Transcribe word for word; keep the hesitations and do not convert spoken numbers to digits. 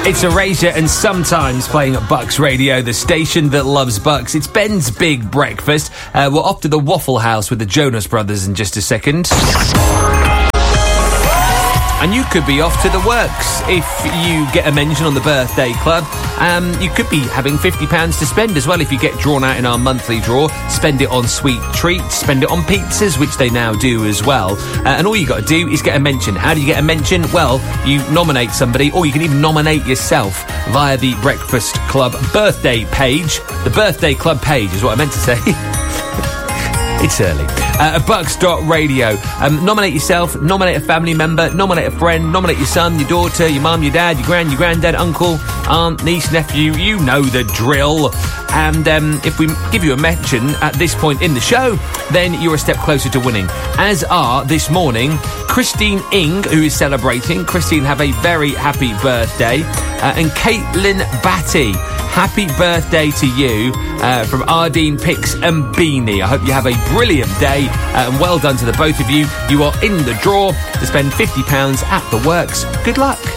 It's Erasure and Sometimes playing at Bucks Radio, the station that loves Bucks. It's Ben's Big Breakfast. Uh, we're off to the Waffle House with the Jonas Brothers in just a second. And you could be off to the works if you get a mention on the birthday club. Um, you could be having fifty pounds to spend as well if you get drawn out in our monthly draw. Spend it on sweet treats, spend it on pizzas, which they now do as well. Uh, and all you got to do is get a mention. How do you get a mention? Well, you nominate somebody, or you can even nominate yourself via the Breakfast Club birthday page. The birthday club page is what I meant to say. It's early. Uh, at bucks dot radio. Um, nominate yourself, nominate a family member, nominate a friend, nominate your son, your daughter, your mum, your dad, your gran, your granddad, uncle, aunt, niece, nephew. You know the drill. And um, if we give you a mention at this point in the show, then you're a step closer to winning. As are, this morning, Christine Ing, who is celebrating. Christine, have a very happy birthday. Uh, and Caitlin Batty, happy birthday to you uh, from Ardeen Picks and Beanie. I hope you have a brilliant day uh, and well done to the both of you. You are in the draw to spend fifty pounds at the works. Good luck.